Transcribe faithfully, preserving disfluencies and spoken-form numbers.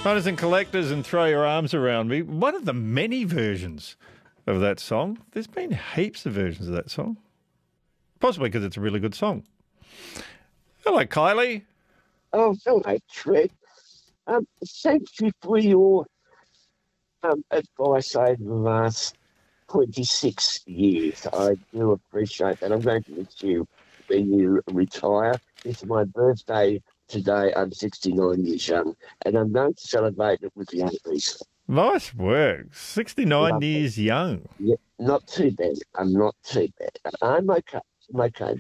Hunters and collectors and throw your arms around me. One of the many versions of that song. There's been heaps of versions of that song. Possibly because it's a really good song. Hello, Kylie. Oh, hello, Trent. Um, thank you for your um, advice over the last twenty-six years. I do appreciate that. I'm going to miss you when you retire. It's my birthday today. I'm sixty-nine years young, and I'm going to celebrate it with the Yankees. Nice work. sixty-nine Lovely. years young. Yeah, not too bad. I'm not too bad. I'm okay. I'm okay.